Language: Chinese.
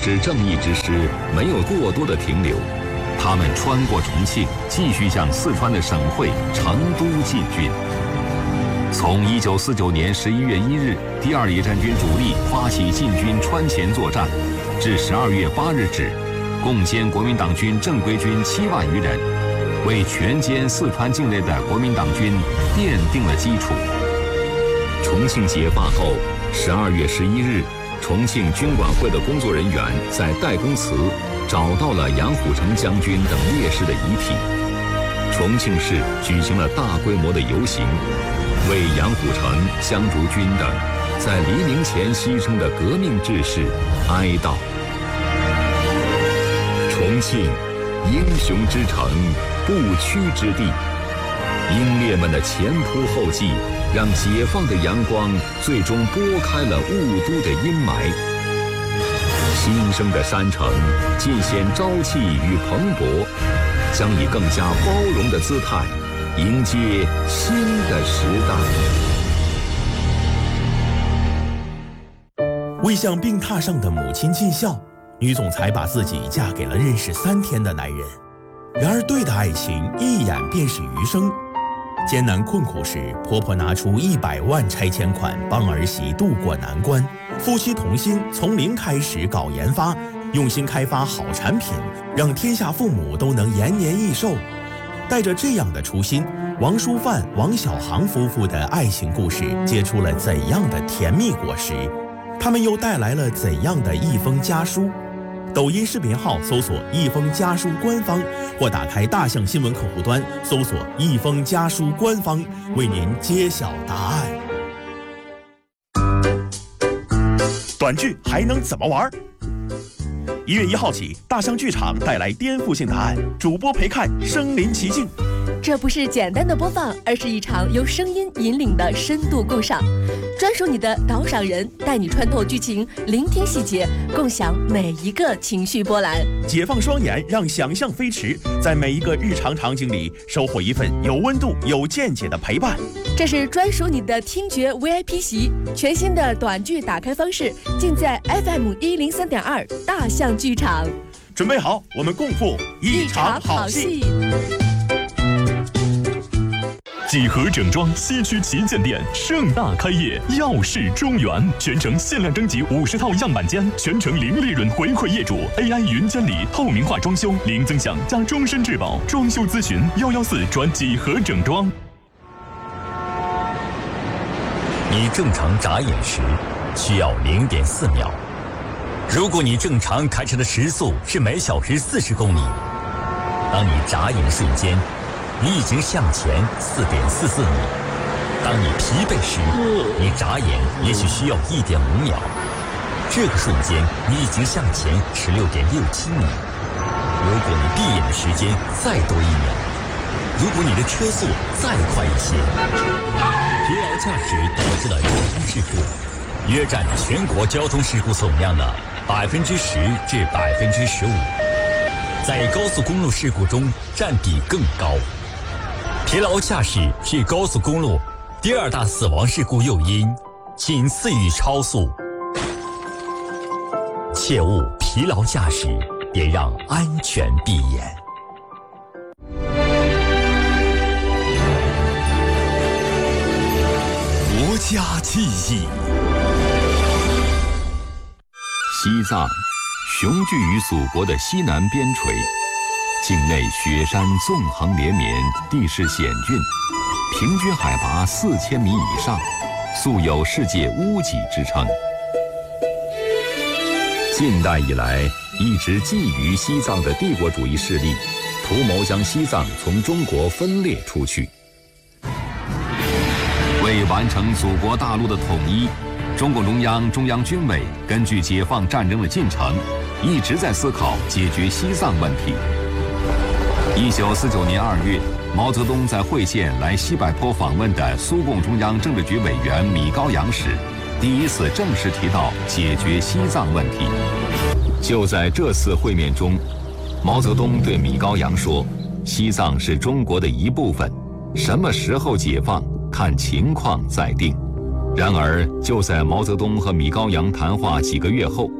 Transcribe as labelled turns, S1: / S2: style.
S1: 持正义之师没有过多的停留，他们穿过重庆，继续向四川的省会成都进军。从1949年11月1日第2野战军主力发起进军川前作战，至12月8日止，共歼国民党军正规军7万余人，为全歼四川境内的国民党军奠定了基础。重庆解放后，12月11日，重庆军管会的工作人员在代公祠找到了杨虎城将军等烈士的遗体。重庆市举行了大规模的游行，为杨虎城、江竹君等在黎明前牺牲的革命志士哀悼。重庆，英雄之城，不屈之地。英烈们的前仆后继，让解放的阳光最终拨开了雾都的阴霾。新生的山城尽显朝气与蓬勃，将以更加包容的姿态迎接新的时代。
S2: 为向病榻上的母亲尽孝，女总裁把自己嫁给了认识3天的男人。然而对的爱情一眼便是余生。艰难困苦时，婆婆拿出100万拆迁款帮儿媳渡过难关，夫妻同心从零开始搞研发，用心开发好产品，让天下父母都能延年益寿。带着这样的初心，王淑范、王小航夫妇的爱情故事结出了怎样的甜蜜果实？他们又带来了怎样的一封家书？抖音视频号搜索“一封家书官方”，或打开大象新闻客户端搜索“一封家书官方”，为您揭晓答案。短剧还能怎么玩？1月1号起，大象剧场带来颠覆性答案，主播陪看身临其境。
S3: 这不是简单的播放，而是一场由声音引领的深度共赏，专属你的导赏人，带你穿透剧情，聆听细节，共享每一个情绪波澜。
S2: 解放双眼，让想象飞驰，在每一个日常场景里收获一份有温度、有见解的陪伴。
S3: 这是专属你的听觉 VIP 席，全新的短剧打开方式，尽在 FM103.2大象剧场。
S2: 准备好，我们共赴一场好戏。
S4: 几何整装西区旗舰店盛大开业，耀世中原，全程限量征集50套样板间，全程零利润回馈业主 ，AI 云监理，透明化装修，零增享加终身质保，装修咨询114转几何整装。
S5: 你正常眨眼时需要0.4秒，如果你正常开车的时速是每小时40公里，当你眨眼的瞬间，你已经向前4.44米。当你疲惫时，你眨眼也许需要1.5秒。这个瞬间，你已经向前16.67米。如果你闭眼的时间再多1秒，如果你的车速再快一些，疲劳驾驶导致了交通事故，约占全国交通事故总量的10%至15%，在高速公路事故中占比更高。疲劳驾驶是高速公路第2大死亡事故诱因，仅次于超速。切勿疲劳驾驶，别让安全闭眼。
S4: 国家记忆。
S1: 西藏，雄踞于祖国的西南边陲。境内雪山纵横连绵，地势险峻，平均海拔4000米以上，素有世界屋脊之称。近代以来，一直觊觎西藏的帝国主义势力，图谋将西藏从中国分裂出去。为完成祖国大陆的统一，中共中央、中央军委根据解放战争的进程，一直在思考解决西藏问题。1949年2月，毛泽东在会见来西柏坡访问的苏共中央政治局委员米高扬时，第一次正式提到解决西藏问题。就在这次会面中，毛泽东对米高扬说：“西藏是中国的一部分，什么时候解放，看情况再定。”然而，就在毛泽东和米高扬谈话几个月后，